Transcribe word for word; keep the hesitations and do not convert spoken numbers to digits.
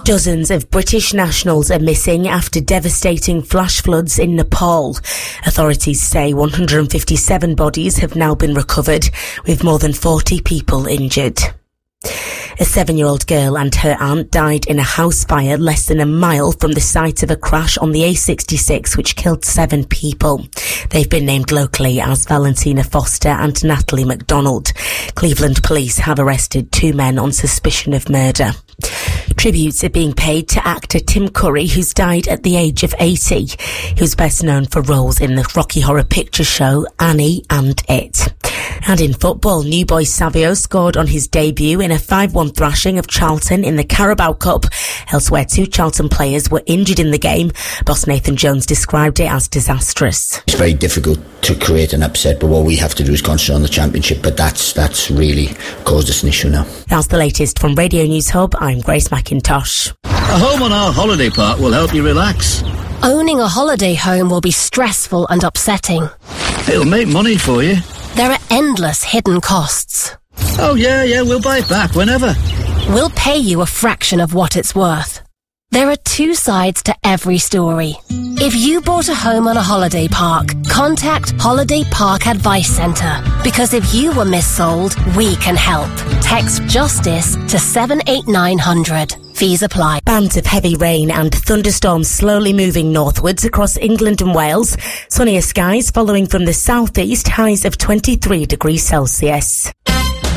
Dozens of British nationals are missing after devastating flash floods in Nepal. Authorities say one hundred fifty-seven bodies have now been recovered, with more than forty people injured. A seven-year-old girl and her aunt died in a house fire less than a mile from the site of a crash on the A sixty-six which killed seven people. They've been named locally as Valentina Foster and Natalie MacDonald. Cleveland police have arrested two men on suspicion of murder. Tributes are being paid to actor Tim Curry, who's died at the age of eighty. He was best known for roles in the Rocky Horror Picture Show, Annie and It. And in football, New Boy Savio scored on his debut in a five one thrashing of Charlton in the Carabao Cup. Elsewhere, two Charlton players were injured in the game. Boss Nathan Jones described it as disastrous. It's very difficult to create an upset, but what we have to do is concentrate on the championship, but that's that's really caused us an issue now. That's the latest from Radio News Hub. I'm Grace McIntosh. A home on our holiday park will help you relax. Owning a holiday home will be stressful and upsetting. It'll make money for you. There are endless hidden costs. Oh yeah, yeah, we'll buy it back whenever. We'll pay you a fraction of what it's worth. There are two sides to every story. If you bought a home on a holiday park, contact Holiday Park Advice Centre. Because if you were missold, we can help. Text JUSTICE to seven eight nine hundred. Fees apply. Bands of heavy rain and thunderstorms slowly moving northwards across England and Wales. Sunnier skies following from the southeast, highs of twenty-three degrees Celsius.